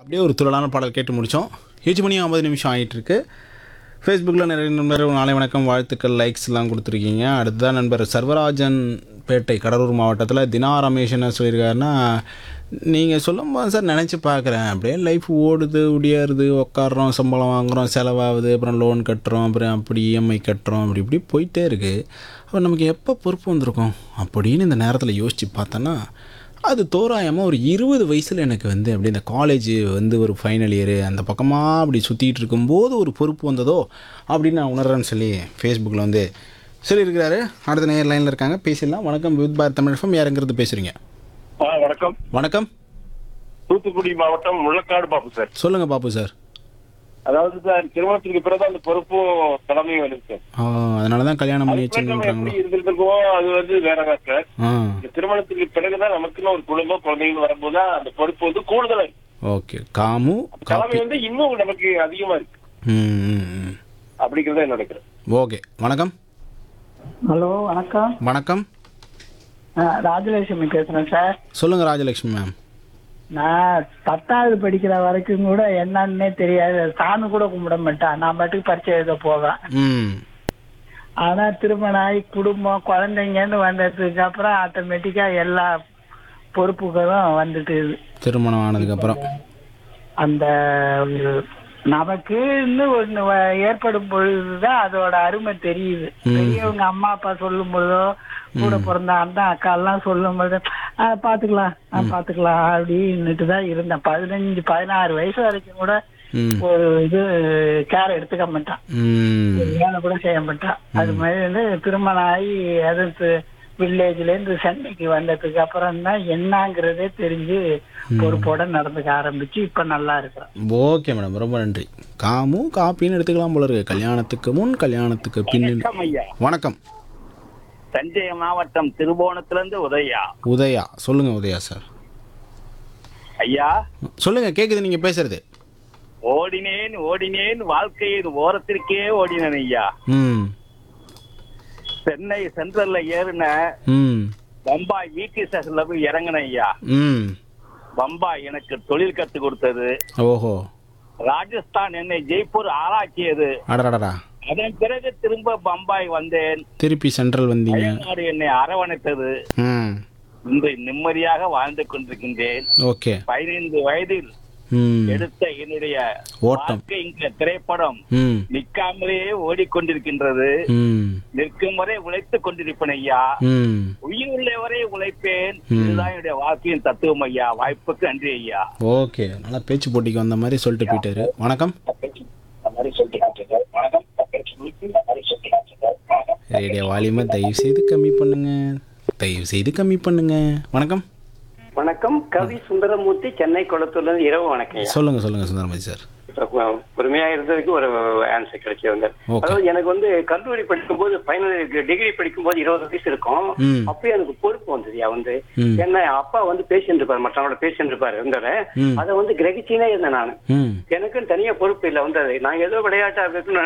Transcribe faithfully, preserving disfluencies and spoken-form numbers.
அப்படியே ஒரு துள்ளலான பாடல் கேட்டு முடித்தோம். ஏழு மணி ஐம்பது நிமிஷம் ஆகிட்டு இருக்கு. ஃபேஸ்புக்கில் நிறைய நண்பர் நாளை வணக்கம் வாழ்த்துக்கள் லைக்ஸ்லாம் கொடுத்துருக்கீங்க. அடுத்ததான் நண்பர் சர்வராஜன் பேட்டை கடலூர் மாவட்டத்தில் தினா ரமேஷ் என்ன சொல்லியிருக்காருன்னா, நீங்கள் சொல்லும்போது சார் நினச்சி பார்க்குறேன், அப்படியே லைஃப் ஓடுது ஒடியாருது, உட்காடுறோம், சம்பளம் வாங்குகிறோம், செலவாகுது, அப்புறம் லோன் கட்டுறோம், அப்புறம் அப்படி இஎம்ஐ கட்டுறோம், அப்படி இப்படி போயிட்டே இருக்குது. அப்போ நமக்கு எப்போ பொறுப்பு வந்திருக்கோம் அப்படின்னு இந்த நேரத்தில் யோசித்து பார்த்தோன்னா, அது தோராயமாக ஒரு இருபது வயசில் எனக்கு வந்து அப்படி இந்த காலேஜ் வந்து ஒரு ஃபைனல் இயரு அந்த பக்கமாக அப்படி சுற்றிட்டு இருக்கும்போது ஒரு பொறுப்பு வந்ததோ அப்படின்னு நான் உணர்றேன்னு சொல்லி ஃபேஸ்புக்கில் வந்து சொல்லியிருக்கிறாரு. அடுத்த நேர் லைனில் இருக்காங்க, பேசிடலாம். வணக்கம் வித் பாரத் தமிழ் எஃப்எம், யாருங்கிறது பேசுகிறீங்க? வணக்கம். வணக்கம். தூத்துக்குடி மாவட்டம் முள்ளக்காடு பாப்பு சார். சொல்லுங்கள் பாப்பு சார். அதாவது சார், திருமணத்துக்கு பிறகு அந்த பொறுப்பும் தலைமையும் வருது சார். அதனால தான் கல்யாணம் பண்ணி எப்படி வச்சுருக்காங்களோ. இருந்திருக்கோம் அது வந்து வேறதா சார். ஆ இந்த திருமணத்துக்கு பிறகுதான் நமக்குன்னு ஒரு குடும்பம் குழந்தைகள் வரும்போது அந்த பொறுப்பு வந்து கூடுதலா இருக்கு. ஓகே. காமு தலைமை காப்பி. வந்து இன்னும் நமக்கு அதிகமா இருக்கு ம் ம், ம். அப்படிங்கறத நினைக்கிறேன். ஓகே. வணக்கம். ஹலோ வணக்கம். வணக்கம். நான் ராஜலட்சுமி பேசுறேன் சார். சொல்லுங்கள் ராஜலட்சுமி மேம். நான் பத்தாவது படிக்கிற வரைக்கும் கூட என்னன்னே தெரியாது, சாமி கூட கும்பிட மாட்டேன், நான் பாட்டுக்கு பரிச்சை எழுத போவேன். ம் ஆனா திருமணம் ஆகி குடும்பம் குழந்தைங்கன்னு வந்ததுக்கு அப்புறம் ஆட்டோமேட்டிக்கா எல்லா பொறுப்புகளும் வந்துட்டு திருமணம் ஆனதுக்கப்புறம் அந்த ஒரு நமக்குன்னு ஒண்ணு வ- ஏற்படும் பொழுதுதான் அதோட அருமை தெரியுது. பெரியவங்க அம்மா அப்பா சொல்லும் பொழுதோ, கூட பிறந்த அந்த அக்கா எல்லாம் சொல்லும் பொழுது "ஆஹ் பாத்துக்கலாம் ஆஹ் பாத்துக்கலாம்" அப்படின்னுட்டு தான் இருந்தேன். பதினஞ்சு பதினாறு வயசு வரைக்கும் கூட ம் ஒரு இது கேர் எடுத்துக்க மாட்டான், ம் ஒரு வேலை கூட செய்ய மாட்டான். அது மாதிரி வந்து திருமணம் ஆகி அது வில்லேஜ்ல இருந்து சென்னைக்கு வந்ததுக்கு அப்புறம் தான் என்னங்கிறதே தெரிஞ்சு பொறுப்போட நடந்துக்க ஆரம்பிச்சு இப்ப நல்லா இருக்கிறேன். ஓகே மேடம், ரொம்ப நன்றி. காமு காப்பின்னு எடுத்துக்கலாம் போல இருக்கு. கல்யாணத்துக்கு முன் கல்யாணத்துக்கு பின். வணக்கம் ஐயா. வணக்கம். தஞ்சை மாவட்டம் திருபுவனத்திலிருந்து உதயா. உதயா. சொல்லுங்க உதயா சார். ஐயா, சொல்லுங்க, கேக்குது நீங்க பேசுறது. ஓடினேன் ஓடினேன் வாழ்க்கையின் ஓரத்திற்கே ஓடினேன் ஐயா. ம் சென்னை சென்ட்ரல்ல ஏறின ம் பம்பாய் வீட்டு ஸ்டேஷன்ல போய் இறங்கினேன் ஐயா. ம் பம்பாய் எனக்கு தொழில் கத்து கொடுத்தது. ஓஹோ. ராஜஸ்தான் என்னை ஜெய்ப்பூர் ஆளாக்கியது. அடடடா. அதன் பிறகு திரும்ப பம்பாய் வந்தேன். திருப்பி சென்ட்ரல் வந்தீங்க. தமிழ்நாடு என்னை அரவணைத்தது. ம் இன்று நிம்மதியாக வாழ்ந்து கொண்டிருக்கின்றேன். ஓகே. பதினைந்து வயதில் ம் எடுத்த என்னுடைய ஓட்டம். வாழ்க்கை இந்த திரைப்படம் ம் நிற்காமலேயே ஓடிக்கொண்டிருக்கின்றது. ம் நிற்கும் வரை உழைத்துக் கொண்டிருப்பேன் ஐயா. ம் உயிர் உள்ள வரை உழைப்பேன். ம். இதுதான் என்னுடைய வாழ்க்கையின் தத்துவம் ஐயா. வாய்ப்புக்கு நன்றி ஐயா. ஓகே. நல்லா பேச்சு போட்டிக்கு வந்த மாதிரி சொல்லிட்டு போயிட்டாரு. வணக்கம். ரேடியோ வால்யூமை தயவு செய்து கம்மி பண்ணுங்க, தயவு செய்து கம்மி பண்ணுங்க. வணக்கம். வணக்கம். கவி சுந்தரமூர்த்தி, சென்னை குளத்தூர்ல இருந்து. இரவு வணக்கம். சொல்லுங்க சொல்லுங்க சுந்தரமதி சார். பொறுமையா இருந்ததுக்கு ஒரு ஆன்சர் கிடைச்சி வந்தார். Okay. அதாவது எனக்கு வந்து கல்லூரி படிக்கும் போது ஃபைனல் டிகிரி படிக்கும் போது இருபது வயசு இருக்கும். ம். அப்பயே எனக்கு பொறுப்பு வந்ததுயா வந்து ம். என்ன அப்பா வந்து பேசிட்டு இருப்பாரு, மற்றவங்களோட பேசிட்டு இருப்பாரு இருந்தாரு. ம். அதை வந்து கிரகிச்சினே இருந்தேன் நான். ம் எனக்குன்னு தனியா பொறுப்பு இல்லை வந்தது. நான் ஏதோ விளையாட்டா இருக்குன்னு